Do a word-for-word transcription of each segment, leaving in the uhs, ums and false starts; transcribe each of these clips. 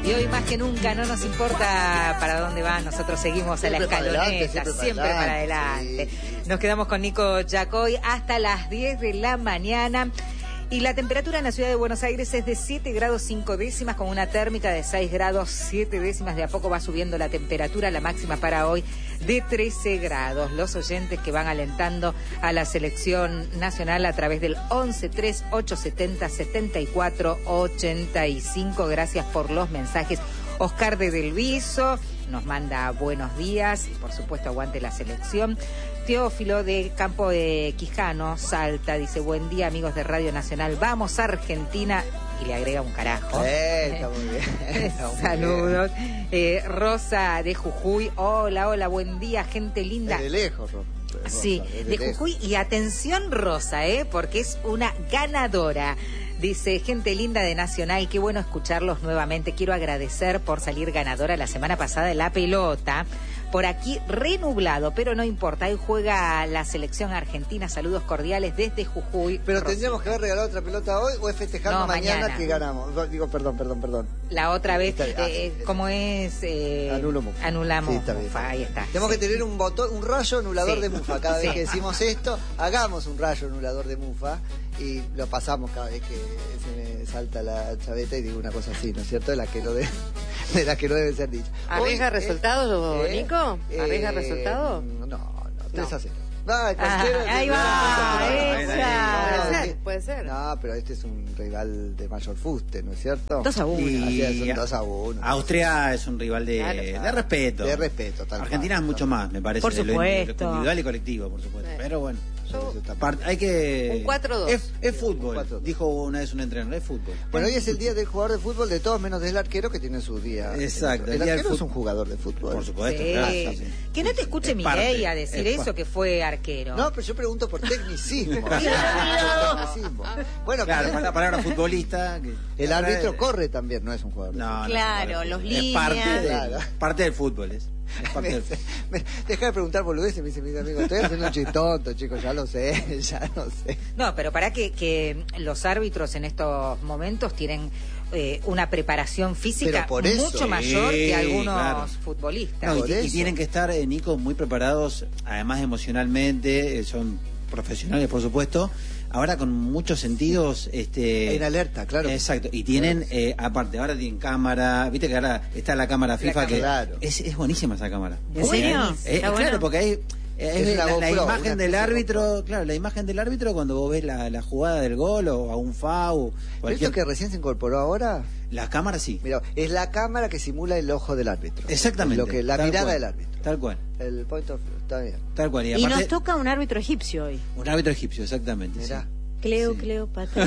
Y hoy más que nunca no nos importa para dónde van, nosotros seguimos siempre a la escaloneta, siempre, siempre para adelante. Para adelante. Sí. Nos quedamos con Nico Yacoy hasta las diez de la mañana. Y la temperatura en la ciudad de Buenos Aires es de siete grados cinco décimas, con una térmica de seis grados siete décimas. De a poco va subiendo la temperatura, la máxima para hoy de trece grados. Los oyentes que van alentando a la selección nacional a través del once tres ocho setenta setenta y cuatro ochenta y cinco. Gracias por los mensajes. Oscar de Delviso nos manda buenos días, por supuesto aguante la selección. Teófilo de Campo de Quijano, Salta, dice buen día amigos de Radio Nacional, vamos a Argentina, y le agrega un carajo. Eh, está muy bien. Está muy Saludos. Bien. Eh, Rosa de Jujuy, hola, hola, buen día, gente linda. De lejos, Rosa. Sí, de, de Jujuy, y atención Rosa, eh, porque es una ganadora. Dice, gente linda de Nacional, qué bueno escucharlos nuevamente. Quiero agradecer por salir ganadora la semana pasada en la pelota. Por aquí renublado, pero no importa. Hoy juega la selección argentina. Saludos cordiales desde Jujuy. Pero Rosy. ¿Tendríamos que haber regalado otra pelota hoy o es festejando no, mañana, mañana que ganamos? Digo, perdón, perdón, perdón. La otra vez, Está, ah, eh, sí, ¿cómo es? Eh, Anulo Mufa. Anulamos sí, está bien, Mufa, ahí está. Tenemos sí. que tener un botón, un rayo anulador sí. de Mufa. Cada sí. vez que decimos esto, hagamos un rayo anulador de Mufa y lo pasamos cada vez que se me salta la chaveta y digo una cosa así, ¿no es cierto? De la que no, de, de la que no debe ser dicha. ¿Arriesga Hoy, resultados, eh, Nico? ¿Arriesga eh, resultados? No, no, tres No. a cero. No, Ah, ahí va, esa. Puede ser, puede ser. No, pero este es un rival de mayor fuste, ¿no es cierto? dos a uno. Así es, Y un dos a uno. Austria es un rival de, Claro. de respeto. De respeto, tal Argentina cual, es mucho tal más, me parece. Por de lo supuesto. individual y colectivo, por supuesto. Sí. Pero bueno. Yo- Part- hay que... Un cuatro dos. Es, es fútbol, Un cuatro dos. dijo una vez un entrenador, es fútbol. Bueno, hoy es el día del jugador de fútbol de todos, menos del arquero que tiene su día. Exacto, El el día arquero del es un fut- jugador de fútbol. Por supuesto, Sí. claro, sí, sí. Que no te escuche Es parte, Milei a decir es eso, pa- que fue arquero. No, pero yo pregunto por tecnicismo. Por tecnicismo. Bueno, Claro, pero con la palabra futbolista... que- el árbitro corre también, no es un jugador de No, no, Claro, no, los es líneas. parte, del- Claro. parte del fútbol, es. es parte del fútbol. Me, deja de preguntar boludeces, me dice mi amigo. Estoy haciendo un chistonto, chicos, ya lo sé, ya lo sé. No, pero para que, que los árbitros en estos momentos tienen eh, una preparación física Pero por eso. mucho mayor Sí, que algunos claro. futbolistas. No, y, Por y eso. tienen que estar, eh, Nico, muy preparados, además emocionalmente, eh, son profesionales, por supuesto, ahora con muchos sentidos... este En alerta, claro. Exacto, y tienen, eh, aparte, ahora tienen cámara, viste que ahora está la cámara FIFA, que Claro. es, es buenísima esa cámara. ¿En serio? Eh, Está claro, bueno. porque hay... eh, Es es una la, la GoPro, una imagen del especie de árbitro, GoPro. claro, la imagen del árbitro cuando vos ves la, la jugada del gol o a un foul, ¿Pero cualquier... esto que recién se incorporó ahora? Las cámaras sí. Mira, es la cámara que simula el ojo del árbitro. Exactamente. Lo que, la tal mirada cual, del árbitro. Tal cual, El point of view, está bien. tal cual. Y, Y aparte, nos toca un árbitro egipcio hoy. un árbitro egipcio, exactamente. Mirá. sí. Cleo, Sí. Cleopatra.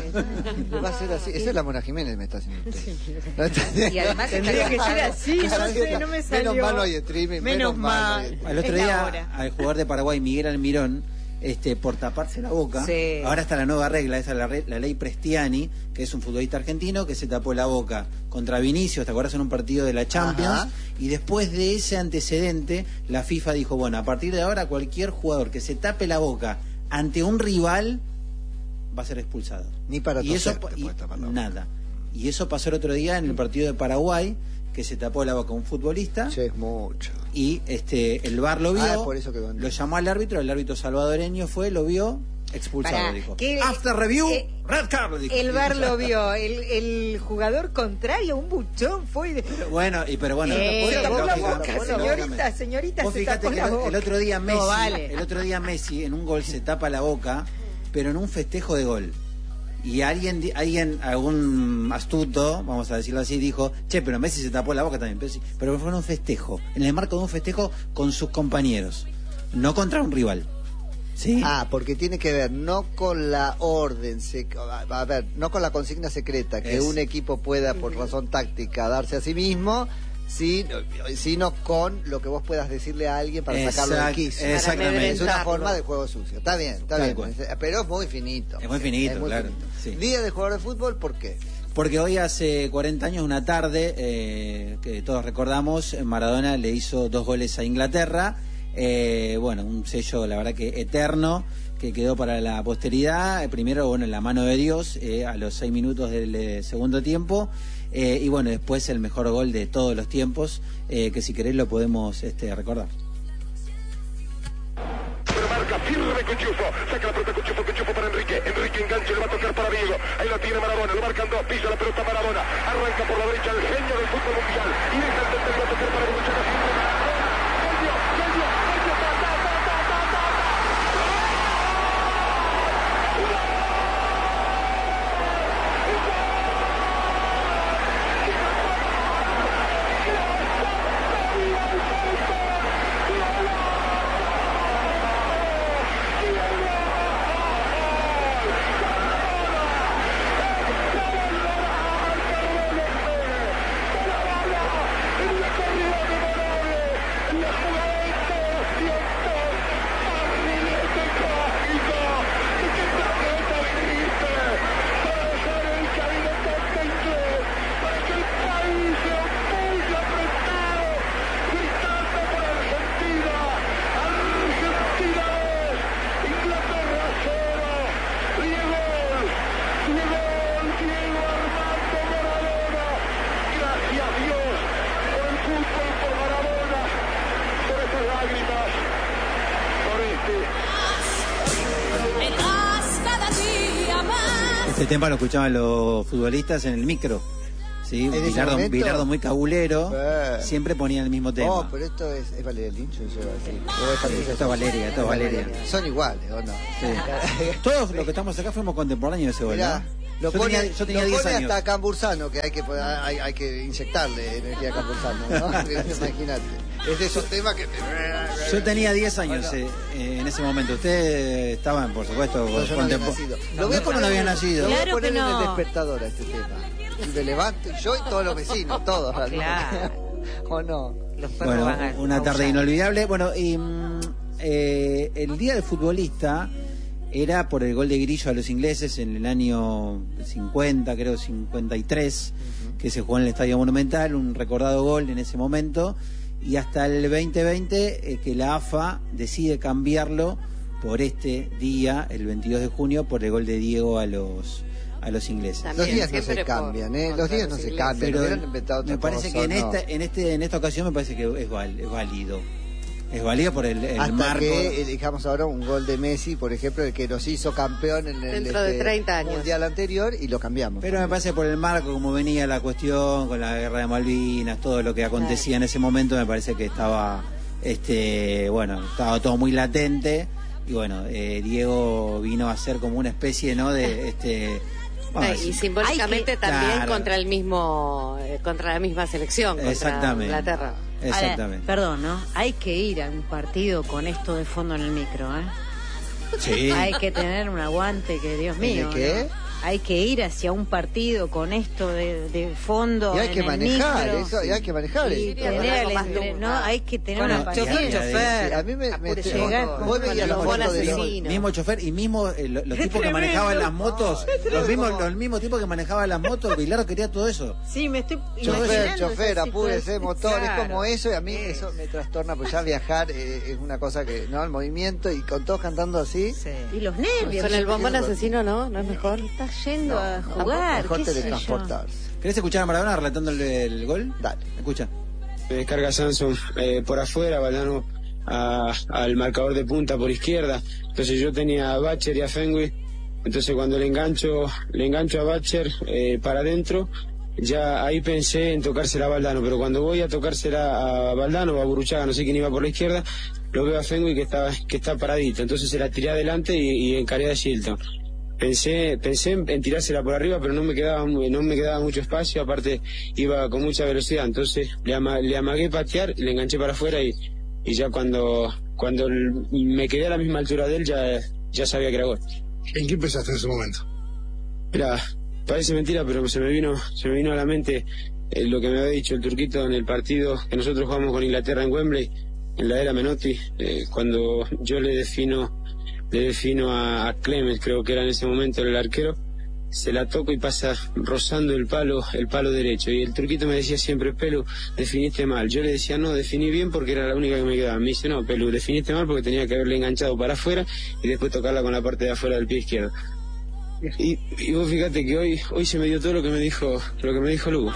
Va a ser así. Esa es la Mona Jiménez, me está haciendo usted. ¿No está- Y además Tendría que ser así, yo sé, no me salió. Menos mal no hay streaming, menos, Menos mal. no mal. hay streaming. El otro Es la día, hora. al jugador de Paraguay, Miguel Almirón, este, por taparse la boca, Sí. ahora está la nueva regla, esa es la, re- la ley Prestiani, que es un futbolista argentino que se tapó la boca contra Vinicius, ¿te acuerdas? En un partido de la Champions, Ajá. y después de ese antecedente, la FIFA dijo, bueno, a partir de ahora cualquier jugador que se tape la boca ante un rival va a ser expulsado. Ni para y eso toser pa- te y puedes tapar la boca. nada. Y eso pasó el otro día en el partido de Paraguay, que se tapó la boca un futbolista. Che, es mucho. Y este el V A R lo vio, Ah, por eso quedó en- lo llamó al árbitro, el árbitro salvadoreño fue, lo vio, expulsado, Pará, dijo. que- After review, eh, red card, dijo. El V A R lo vio, el, el jugador contrario, un buchón, fue y de... Pero bueno, y pero bueno, Eh, lógica- se tapó la lógica- boca, lógicamente. señorita, señorita, Vos se fijate tapó que la el, boca. el otro día Messi, No, vale. el otro día Messi en un gol se tapa la boca, pero en un festejo de gol. Y alguien, di- alguien, algún astuto, vamos a decirlo así, dijo, che, pero Messi se tapó la boca también. Pero, sí, pero fue en un festejo, en el marco de un festejo con sus compañeros, no contra un rival. ¿Sí? Ah, porque tiene que ver no con la orden, sec- a ver, no con la consigna secreta que Es- un equipo pueda por razón táctica darse a sí mismo, si- sino con lo que vos puedas decirle a alguien para sacarlo del Exact- quicio. exactamente. Es una amedrentarlo. forma de juego sucio. Está bien, está Tal bien. cual. Pero es muy finito. Es muy finito, claro, sí. Día de jugador de fútbol, ¿por qué? Porque hoy hace cuarenta años, una tarde, eh, que todos recordamos, Maradona le hizo dos goles a Inglaterra. Eh, bueno, un sello, la verdad que eterno, que quedó para la posteridad. Primero, bueno, en la mano de Dios, eh, a los seis minutos del eh, segundo tiempo. Eh, y bueno, después el mejor gol de todos los tiempos, eh, que si querés lo podemos este, recordar. Marca firme Cuchufo, saca la pelota Cuchufo, Cuchufo para Enrique, Enrique engancha, le va a tocar para Diego, ahí lo tiene Maradona, lo marcan dos, pisa la pelota Maradona, arranca por la derecha el genio del fútbol mundial, y deja el tercero, va a tocar para Burruchaga, genio, genio, genio, ta, ta, ta, ta, ta, ta, ta. Este tema lo escuchaban los futbolistas en el micro. ¿Sí? Bilardo, Bilardo muy cabulero, eh. siempre ponía el mismo tema. Oh, pero esto es, es Valeria Lynch, yo así. Sí, esto es Valeria, esto es Valeria. Son iguales, ¿o no? Sí. Todos los que estamos acá fuimos contemporáneos de ese gol, ¿no? Lo yo, pone, tenía, yo tenía lo diez pone años. Hasta Cambursano, que hay que, hay, hay que inyectarle energía a Cambursano, ¿no? Imagínate. Es de esos temas que... Yo tenía diez años eh, eh, en ese momento. Ustedes estaban, por supuesto, no, yo no había nacido. Lo voy a ¿Cómo no había nacido? Lo voy a Claro poner que no. en el despertador a este tema. Y me levanto, y yo y todos los vecinos, todos. Claro. ¿O no? Los perros Bueno, van a, una a tarde usar. inolvidable. Bueno, y mm, eh, el Día del Futbolista era por el gol de Grillo a los ingleses en el año cincuenta, creo, cincuenta y tres, uh-huh. que se jugó en el Estadio Monumental, un recordado gol en ese momento, y hasta el veinte veinte eh, que la A F A decide cambiarlo por este día, el veintidós de junio, por el gol de Diego a los a los ingleses. También, los días no se cambian, ¿eh? Los días no se cambian. Pero inventado me parece cosa, que en no. esta en este en esta ocasión me parece que es, val, es válido. Es válido por el, el Hasta marco. que elijamos ahora un gol de Messi, por ejemplo, el que nos hizo campeón en el Dentro de treinta años. mundial anterior, y lo cambiamos. Pero me parece por el marco, como venía la cuestión con la guerra de Malvinas, todo lo que acontecía claro. en ese momento, me parece que estaba, este, bueno, estaba todo muy latente. Y bueno, eh, Diego vino a ser como una especie, ¿no? De este. Bueno, y simbólicamente que, también claro. contra el mismo, eh, contra la misma selección, contra Exactamente. Inglaterra. Exactamente. Ahora, perdón, ¿no? Hay que ir a un partido con esto de fondo en el micro, ¿eh? Sí. Hay que tener un aguante que, Dios mío. ¿De qué? ¿no? Hay que ir hacia un partido con esto de, de fondo. Y hay en que el manejar micro. eso, y hay que manejar y eso. tener el entre, no, hay que tener con una el chofer, chofer. Sí, a mí me, me llegar vos veías la foto de los mismo chofer y mismo eh, los, los tipos que manejaban las motos, no, los mismos los mismos tipos que manejaban las motos, Bilardo quería todo eso. Sí, me estoy chofer, chofer, apúrese, motor, claro. es como eso, y a mí eso me trastorna, pues ya viajar eh, es una cosa que, ¿no? El movimiento y con todos cantando así. Sí. Y los nervios. Con el bombón asesino, ¿no? ¿No es mejor? Está yendo no, a jugar. Mejor teletransportarse. ¿Querés escuchar a Maradona relatándole el gol? Dale. Escucha. Me descarga Samson eh, por afuera, Valdano a, al marcador de punta por izquierda. Entonces yo tenía a Bacher y a Fenwick. Entonces cuando le engancho, le engancho a Bacher eh, para adentro, ya ahí pensé en tocársela a Valdano. Pero cuando voy a tocársela a Valdano o a Burruchaga, no sé quién iba por la izquierda, lo veo a Fenwick que está, que está paradito. Entonces se la tiré adelante y, y encaré a Shilton. Pensé, pensé en, en tirársela por arriba, pero no me quedaba no me quedaba mucho espacio, aparte iba con mucha velocidad, entonces le, ama, le amagué patear, le enganché para afuera y, y ya cuando cuando me quedé a la misma altura de él ya, ya sabía que era gol. ¿En qué pensaste en ese momento? Mira, parece mentira, pero se me vino se me vino a la mente eh, lo que me había dicho el turquito en el partido que nosotros jugamos con Inglaterra en Wembley, en la era Menotti, eh, cuando yo le defino le defino a, a Clemens, creo que era en ese momento el arquero, se la toco y pasa rozando el palo el palo derecho, y el turquito me decía siempre: Pelu, definiste mal. Yo le decía: no, definí bien porque era la única que me quedaba. Me dice: no, Pelu, definiste mal porque tenía que haberle enganchado para afuera y después tocarla con la parte de afuera del pie izquierdo. Y, y vos fíjate que hoy hoy se me dio todo lo que me dijo lo que me dijo Lugo.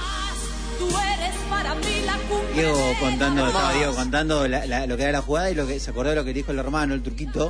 Diego contando, estaba Diego contando la, la, lo que era la jugada y lo que se acordó de lo que dijo el hermano, el turquito,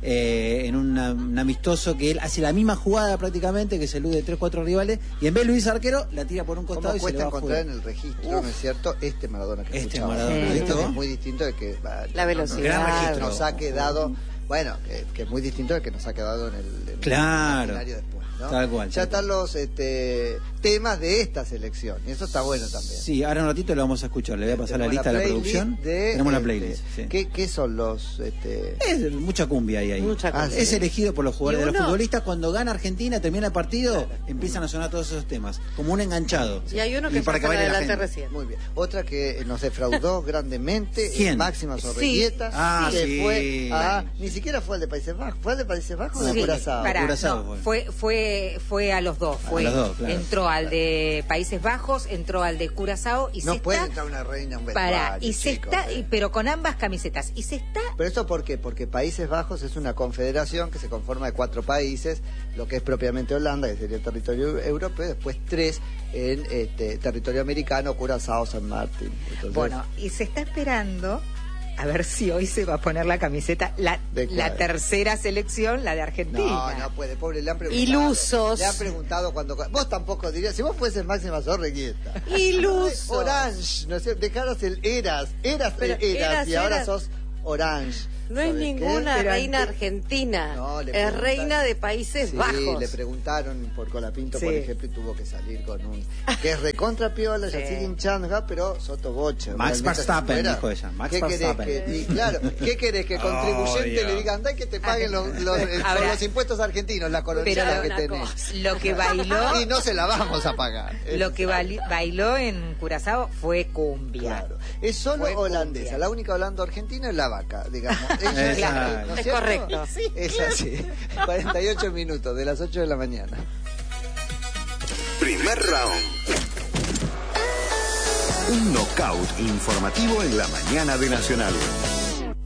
eh, en una, un amistoso que él hace la misma jugada prácticamente, que se elude tres, cuatro rivales, y en vez de Luis Arquero, la tira por un costado y se le va a encontrar en el registro, Uf. ¿no es cierto? Este Maradona que Este escuchaba. Maradona, sí. Este es muy distinto de que... Va, la velocidad. No, nos ha quedado... Bueno, que, que es muy distinto del que nos ha quedado en el, en claro. el después, ¿no? Tal cual. Ya están los este, temas de esta selección, y eso está bueno también. Sí, ahora un ratito lo vamos a escuchar, le voy a pasar Tenemos la lista la de la producción. De, Tenemos la este, playlist. Sí. ¿qué, ¿Qué son los...? Este... Es mucha cumbia ahí. ahí. Mucha cumbia. Ah, es sí. elegido por los jugadores, uno... de los futbolistas, cuando gana Argentina, termina el partido, empiezan a sonar todos esos temas, como un enganchado. Y hay uno que para fue que adelante recién. Muy bien. Otra que nos defraudó grandemente, ¿Quién? Máxima Zorrigueta, sí. ah, que sí. fue a... Ni siquiera fue al de Países Bajos, ¿fue al de Países Bajos o sí, de Curazao? Pará, Curazao no, fue. fue, fue, fue a los dos. Fue, a los dos claro. Entró al de Países Bajos, entró al de Curazao y no se puede está... entrar una reina un Pará, y se chicos, está, eh. pero con ambas camisetas. Y se está... ¿Pero esto por qué? Porque Países Bajos es una confederación que se conforma de cuatro países, lo que es propiamente Holanda, que sería el territorio europeo, después tres en este, territorio americano, Curazao, San Martín. Entonces, bueno, y se está esperando a ver si hoy se va a poner la camiseta, la, la tercera selección, la de Argentina. No, no puede, pobre, le han preguntado. Ilusos. Le han preguntado cuando... Vos tampoco dirías, si vos fueses Máxima Zorrigueta. Ilusos. Orange, no sé, dejaras el eras, eras, Pero el eras, eras, y ahora eras. sos Orange. No es ninguna qué? reina Pero argentina, no, le es reina de Países sí, Bajos. le preguntaron por Colapinto, sí. por ejemplo, y tuvo que salir con un... Que es recontra piola, sí. ya sigue hinchando, pero sotoboche. Max Verstappen, dijo ella. Max ¿Qué Verstappen. querés que, y, claro, ¿qué querés que contribuyente oh, le digan? Dai que te paguen los, los, Ahora, por los impuestos argentinos, la coronilla que tenés. Cosa. Lo que bailó... Y no se la vamos a pagar. Lo que bailó, bailó en Curazao fue cumbia. Claro. Es solo Fue holandesa. cumbia. La única holanda argentina es la vaca, digamos. Ella- Claro. ¿no Es cierto? correcto. Es así. cuarenta y ocho minutos, de las ocho de la mañana. Primer round. Un knockout informativo en la mañana de Nacional.